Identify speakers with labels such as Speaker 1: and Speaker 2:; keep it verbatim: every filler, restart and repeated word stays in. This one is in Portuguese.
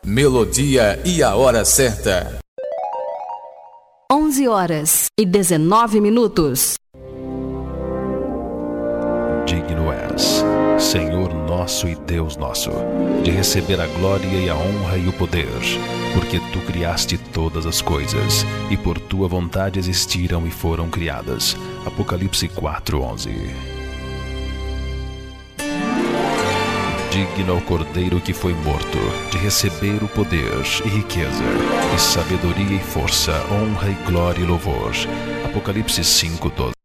Speaker 1: Melodia e a hora certa.
Speaker 2: onze horas e dezenove minutos.
Speaker 3: Digno és, Senhor nosso e Deus nosso, de receber a glória e a honra e o poder, porque tu criaste todas as coisas, e por tua vontade existiram e foram criadas. Apocalipse quatro, onze. Digno ao Cordeiro que foi morto, de receber o poder e riqueza, e sabedoria e força, honra e glória e louvor. Apocalipse cinco, doze.